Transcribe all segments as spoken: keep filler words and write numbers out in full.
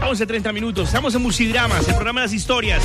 once treinta minutos. Estamos en Musidramas, el programa de las historias.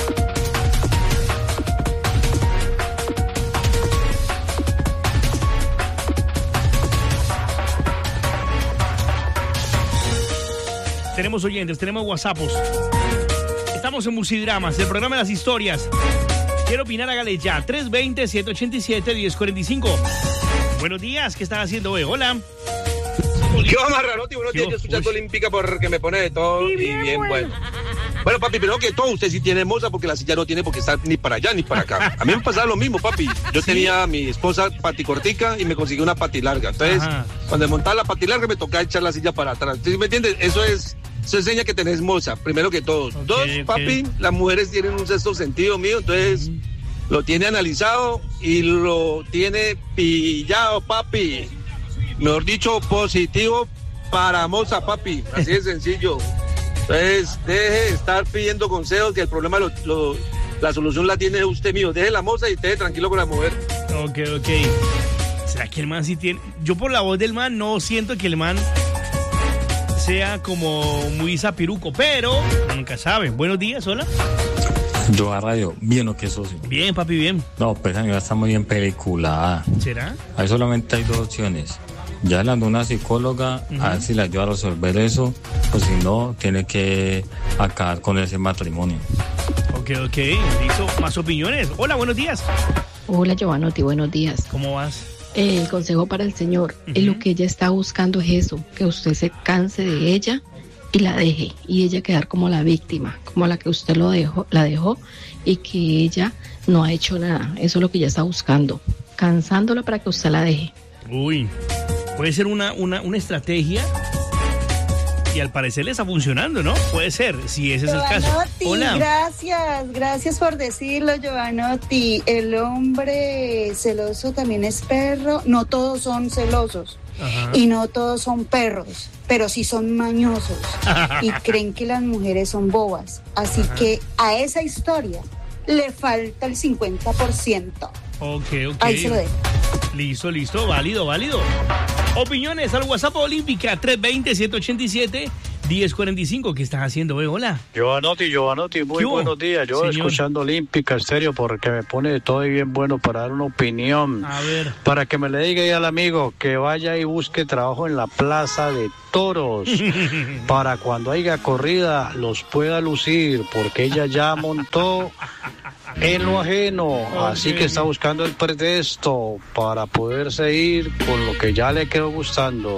Tenemos oyentes, tenemos WhatsAppos. Estamos en Musidramas, el programa de las historias. Quiero opinar, hágale ya. tres dos cero, siete ocho siete, uno cero cuatro cinco. Buenos días, ¿qué están haciendo hoy? Hola. ¿Qué va, Marranotti? Buenos días, yo escuchando Olímpica porque me pone de todo y bien, y bien bueno. Bueno, papi, primero que todo, usted sí tiene moza porque la silla no tiene porque está ni para allá ni para acá. A mí me pasaba lo mismo, papi. Yo ¿Sí? tenía a mi esposa pati cortica y me conseguí una pati larga. Entonces, Ajá. cuando montaba la pati larga me tocaba echar la silla para atrás. Entonces, ¿me entiendes? Eso es... Eso enseña que tenés moza, primero que todo. Okay, Dos, okay. papi, las mujeres tienen un sexto sentido mío, entonces mm. lo tiene analizado y lo tiene pillado, papi. Mejor dicho, positivo para moza, papi. Así de sencillo. Entonces, deje de estar pidiendo consejos, que el problema, lo, lo, la solución la tiene usted mío. Deje la moza y esté tranquilo con la mujer. Ok, ok. ¿Será que el man sí tiene...? Yo por la voz del man no siento que el man... sea como muy zapiruco, pero nunca saben. Buenos días, hola. Yo a radio, bien o qué socio. Bien, papi, bien. No, pues amiga, está muy bien peliculada. ¿Será? Ahí solamente hay dos opciones. Ya hablando de una psicóloga, uh-huh. a ver si le ayuda a resolver eso, o si no, tiene que acabar con ese matrimonio. Ok, ok, listo. Más opiniones. Hola, buenos días. Hola, Giovanotti, buenos días. ¿Cómo vas? El consejo para el señor, uh-huh. es lo que ella está buscando es eso, que usted se canse de ella y la deje, y ella quedar como la víctima, como la que usted lo dejó, la dejó y que ella no ha hecho nada. Eso es lo que ella está buscando, cansándola para que usted la deje. Uy, puede ser una, una, una estrategia y al parecer le está funcionando, ¿no? Puede ser, si ese Giovanotti, es el caso. Hola. Gracias, gracias por decirlo, Giovanotti. El hombre celoso también es perro. No todos son celosos. Ajá. Y no todos son perros, pero sí son mañosos y creen que las mujeres son bobas. Así Ajá. que a esa historia le falta el cincuenta por ciento. Ok, ok. Ahí se lo dejo. Listo, listo, válido, válido. Opiniones al WhatsApp Olímpica tres dos cero, siete ocho siete, uno cero cuatro cinco. ¿Qué estás haciendo hoy? Hola. Giovanotti, Giovanotti, muy buenos días. Yo Señor. escuchando Olímpica Estéreo porque me pone de todo y bien bueno para dar una opinión. A ver. Para que me le diga ahí al amigo que vaya y busque trabajo en la Plaza de Toros. Para cuando haya corrida los pueda lucir porque ella ya montó en lo ajeno, okay. Así que está buscando el pretexto para poderse ir con lo que ya le quedó gustando.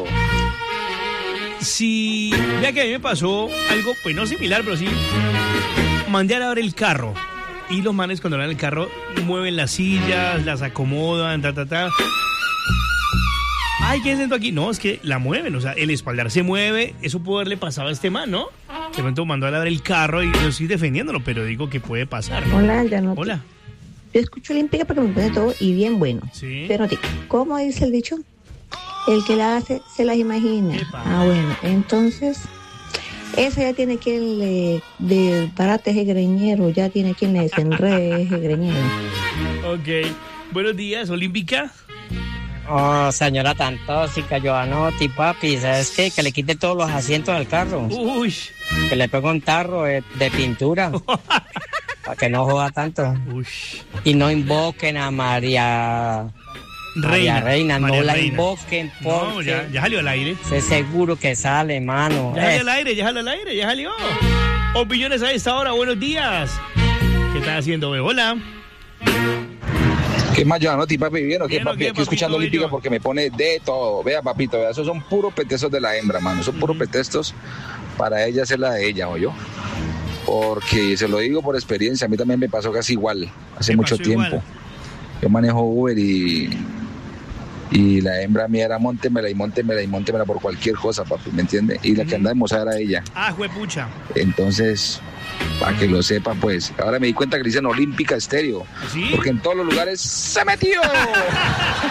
Sí, ya que a mí me pasó algo, pues no similar, pero sí, mandé a lavar el carro y los manes cuando lavan el carro mueven las sillas, las acomodan, ta, ta, ta. Ay, ¿qué es esto aquí? No, es que la mueven, o sea, el espaldar se mueve, eso pudo haberle pasado a este man, ¿no? De pronto mandó a lavar el carro y yo estoy defendiéndolo, pero digo que puede pasar, ¿no? Hola, ya no. Hola. Yo escucho Olímpica porque me pone todo y bien bueno. Sí. Pero, ¿cómo dice el dicho? El que la hace, se las imagina. Epa. Ah, bueno, entonces, eso ya tiene quien le desbarate ese greñero, ya tiene quien le desenrede ese greñero. Ok. Buenos días, Olímpica. Oh, señora tan tóxica, Giovanotti, papi, ¿sabes qué? Que le quite todos los asientos del carro. Uy. Que le pegue un tarro de, de pintura. Para que no joda tanto. Uy. Y no invoquen a María... Reina, María Reina, María no la Reina. Invoquen porque no, ya, ya salió al aire. Sé seguro que sale, mano. Ya salió al aire, ya salió al aire, ya salió. Opiniones a esta hora, buenos días. ¿Qué estás haciendo, bebé? Hola. ¿Qué más, Giovanotti, papi? ¿Bien o qué, papi? qué, Aquí escuchando Olímpica yo. Porque me pone de todo. Vea, papito, vea, esos son puros pretextos de la hembra, mano. Son puros pretextos para ella hacer la de ella, ¿o yo? Porque se lo digo por experiencia, a mí también me pasó casi igual, hace mucho tiempo. Igual? Yo manejo Uber y... Y la hembra mía era móntemela y móntemela y móntemela por cualquier cosa, papi, ¿me entiendes? Y la que andaba de moza era ella. Ah, juepucha. Entonces, para que lo sepan, pues. Ahora me di cuenta que le dicen Olímpica Estéreo. ¿Sí? Porque en todos los lugares se metió.